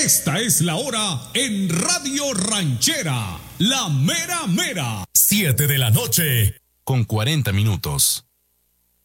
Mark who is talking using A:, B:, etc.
A: Esta es la hora en Radio Ranchera, la mera mera.
B: 7 de la noche, con 40 minutos.